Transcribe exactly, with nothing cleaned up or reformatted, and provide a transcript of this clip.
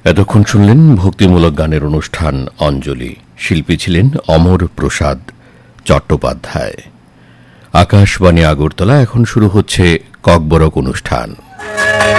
এতক্ষণ শুনলেন ভক্তিমূলক গানের অনুষ্ঠান অঞ্জলি। শিল্পী ছিলেন অমর প্রসাদ চট্টোপাধ্যায়। আকাশবাণী আগরতলা। এখন শুরু হচ্ছে ককবরক অনুষ্ঠান।